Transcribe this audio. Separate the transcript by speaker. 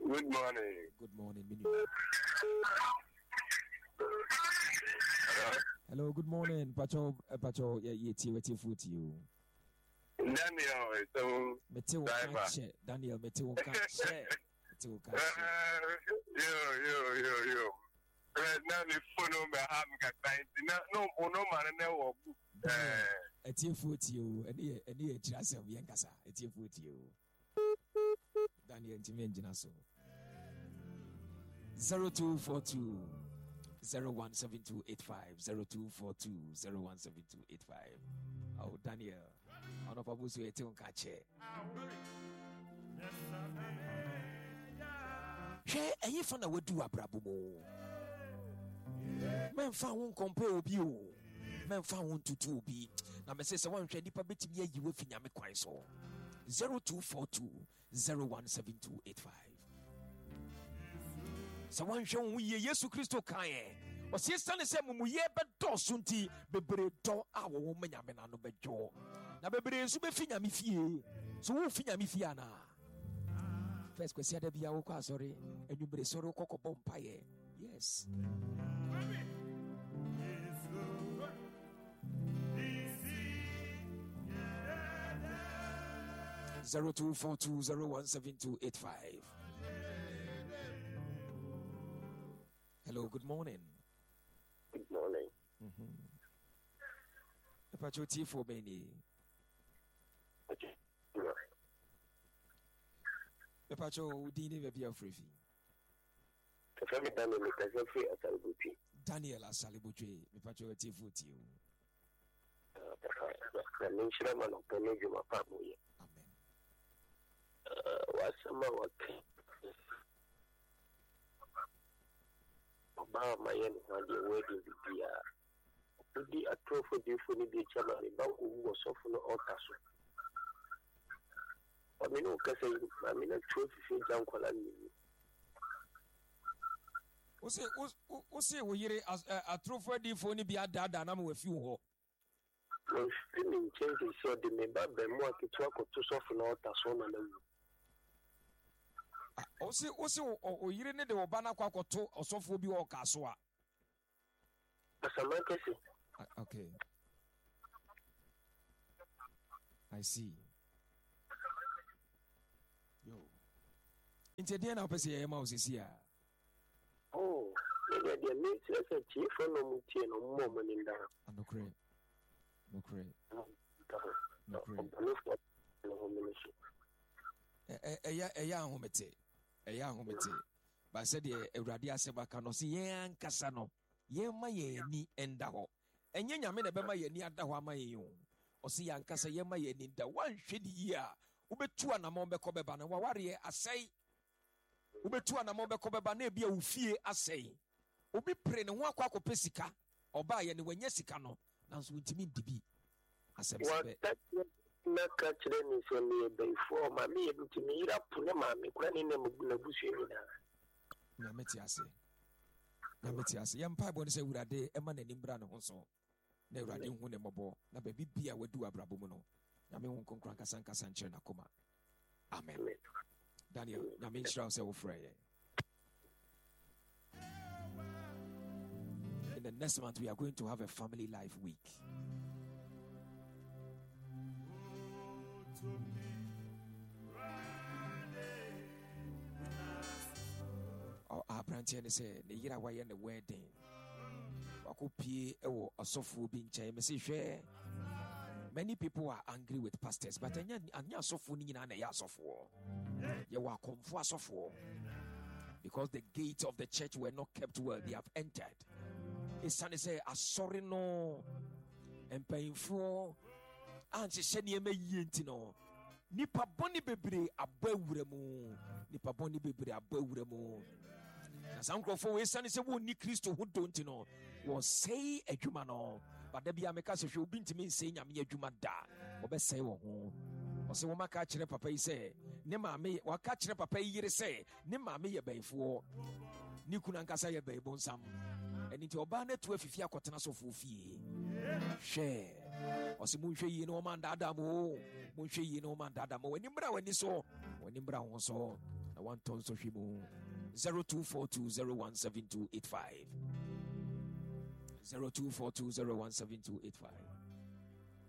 Speaker 1: Good morning.
Speaker 2: Good morning, Minu. Hello, good morning. Pacho, waiting for you.
Speaker 1: Daniel, so
Speaker 2: driver. Daniel, Meteo catch. Yo.
Speaker 1: Now the phone me have no man no
Speaker 2: Etie foot you. Any chance of Yankasa. Etie foot you. Daniel Timenjinaso 0242 017285 0242 017285. Oh, Daniel, on of Abusu Etion Kache. She any fun I would do a brabumo. Men found compare obi. Men found to two be. Now, me say someone ready public to be you with Finyame Quaiso 0242 017285. Someone show we Yesu Christo Kaye. Or sister say Muye bedo sunti bebre do our woman yamena no bejo. Na bebre so be Finyame fie. So who Finyame fie na. First question de bia wo kwa sorry. Enumbre sorry kokko bompaye. Yes. 0242017285. Hello, good morning.
Speaker 1: Good morning.
Speaker 2: Pacho T for Benny. Pacho Dini Vebia Free. Daniel Asalibuchi, Pacho T for you.
Speaker 1: Amen. Wasama wake Obama yen hadi wedding bibia udi atrofo difo ni bi chama ni ba wo sofo no otaso amino kase amina trophy fi jankola ni o se wo yire atrofo difo ni bi adada na me wafi ho no streaming change so de me ba be mo akitu akoto sofo no otaso na na
Speaker 2: Osi oyire ne de obana kwa koto osofo bi wo kaso a.
Speaker 1: Asamakesi.
Speaker 2: Okay. I see. Yo. Inte dia na opese ye ma osisi a.
Speaker 1: Oh, le dia me se chief no mutie no mo ni nda.
Speaker 2: Anokre. No. Eya ahomete. Eya ahomete. Ba se de Awurade aseba ka no se yen ankasa no. Yen ma yen ni enda ho. Enye nyame na be ma yen ni ada ho ama yen o. O se yen ankasa yen ma yen ni da wan hwedi yi a. Ubetu anamon be ko beba na waware asai. Ubetu anamon be ko beba na ebia ufie asai. Obi pre ne ho akwa akopesika. Oba ye ne wanya sika no. Nanso ntimi ndibi. Asebsebe.
Speaker 1: Na kachire ni so ni before ma me ntimi ira pune ma me kwa ni na busu ni na.
Speaker 2: Na meti ase. Ye mpa bo ne se Awurade e ma nanim bra ne ho so. Na Awurade hu ne mobo na ba bibia wadu abrabo mu no. Na me hu konkran kasa nchire na koma. Amen. Daniel, na me nchira se wo frɛ. In the next month we are going to have a family life week. Our branch say the year why the wedding. Wakopie ewo asofo bi nkyɛn me say hwɛ. Many people are angry with pastors, but anya asofo ni nyina na ya asofo. Ye wa komfo asofo. Because the gates of the church were not kept well, they have entered. Esane say asɔre no empayinfo anche hyɛ nneɛma yie nti no nipa bɔne bebree abɔ awura mu na saa nkurɔfoɔ wɔ esane sɛ wɔnni Kristo ho dɔ nti no wɔsɛe adwuma no bada bia meka sɛ hwɛ obi ntimi nsɛe nyame adwuma da wɔbɛsɛe wɔ ho ɔsɛ wɔmaka kyerɛ papa yi sɛ ne maame waka kyerɛ papa yi yere sɛ ne maame yɛ bɛyifoɔ ne kunu ankasa yɛ bɛyibonsam ɛno nti ɔbaa no atu afifi akɔtena sɔfoɔ fie hwɛ ɔsɛ monhwɛ yie ne wɔma ndaadaa mo monhwɛ yie ne wɔma ndaadaa mo w'ani mmra w'ani so w'ani mmra ho so na one ton so shimu 0242017285 0242017285